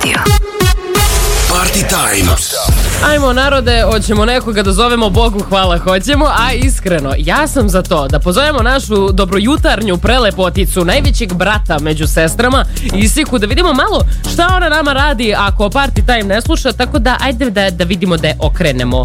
Party Time. Ajmo narode, hoćemo nekoga da zovemo, Bogu hvala hoćemo, a iskreno, ja sam za to da pozovemo našu dobrojutarnju prelepoticu, najvećeg brata među sestrama, Isiku, da vidimo malo šta ona nama radi ako Party Time ne sluša, tako da ajde da vidimo da je okrenemo.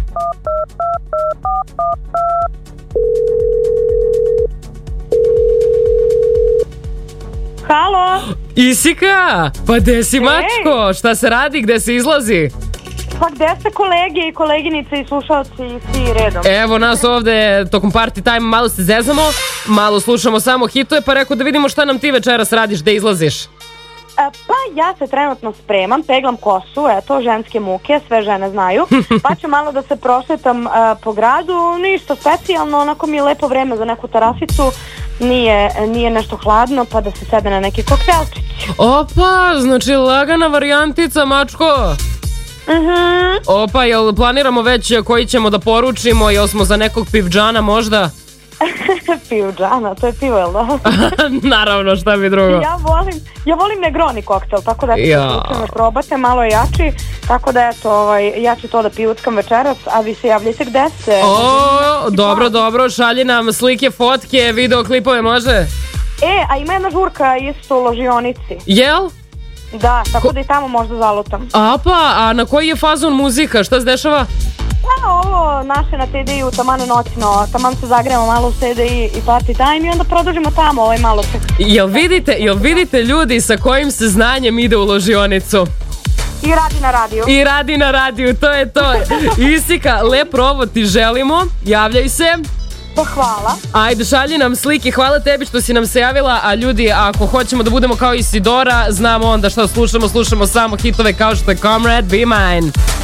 Halo? Isika, pa gde si mačko? Šta se radi, gde se izlazi? Pa gde ste kolege i koleginice i slušalci i svi redom? Evo nas ovde tokom Party Time, malo se zezamo, malo slušamo samo hitove, pa rekao da vidimo šta nam ti večeras radiš, gde izlaziš. Pa ja se trenutno spremam, peglam kosu, eto, ženske muke, sve žene znaju. Pa ću malo da se prošetam po gradu, ništa specijalno, onako mi je lepo vreme za neku terasicu. Nije nešto hladno, pa da se sede na neki koktelčić. Opa, znači lagana varijantica, mačko. Opa, jel planiramo već koji ćemo da poručimo, jel smo za nekog pivdžana možda? Pivdžana, to je pivo, jel da? Naravno, šta bi drugo. Ja volim Negroni koktel, tako da ćemo probate, malo je jači, tako da eto, ja ću to da pivuckam večeras, a vi se javljajte gde ste. Dobro, šalji nam slike, fotke, videoklipove, može? A ima jedna žurka isto u ložionici. Jel? Da, tako da i tamo možda zalutam. A na koji je fazon muzika, šta se dešava? Pa ovo naše na TDI-u, taman noćno, taman se zagremo malo u TDI i Party Time i onda produžimo tamo malo ček. Jel vidite ljudi sa kojim se znanjem ide u ložionicu? I radi na radiju. To je to. Isika, lep provod ti želimo, javljaj se. Pa hvala. Ajde, šalji nam slike, hvala tebi što si nam se javila, a ljudi, ako hoćemo da budemo kao Isidora, znamo onda šta slušamo samo hitove kao što je Comrade Be Mine.